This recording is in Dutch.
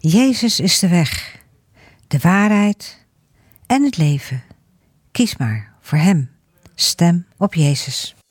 Jezus is de weg, de waarheid en het leven. Kies maar voor Hem. Stem op Jezus.